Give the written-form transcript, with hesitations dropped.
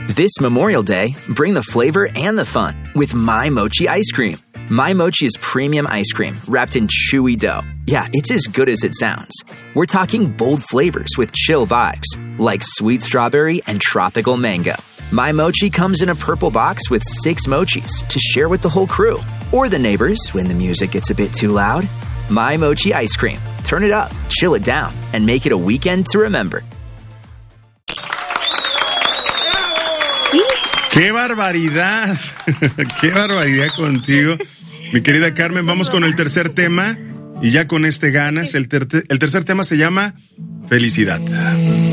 This Memorial Day, bring the flavor and the fun with My Mochi ice cream. My Mochi is premium ice cream wrapped in chewy dough. Yeah, it's as good as it sounds. We're talking bold flavors with chill vibes, like sweet strawberry and tropical mango. My Mochi comes in a purple box with 6 mochis to share with the whole crew, or the neighbors when the music gets a bit too loud. My Mochi ice cream. Turn it up, chill it down, and make it a weekend to remember. ¡Qué barbaridad! ¡Qué barbaridad contigo! Mi querida Carmen, vamos con el tercer tema y ya con este ganas. El tercer tema se llama Felicidad.